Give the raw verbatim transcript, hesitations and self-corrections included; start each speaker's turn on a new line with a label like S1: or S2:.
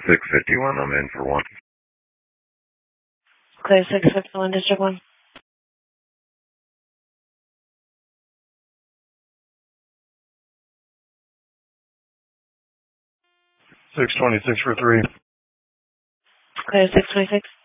S1: six fifty-one, I'm in for one.
S2: Clear six fifty-one, District one.
S3: six twenty-six for three.
S2: Clear six twenty-six.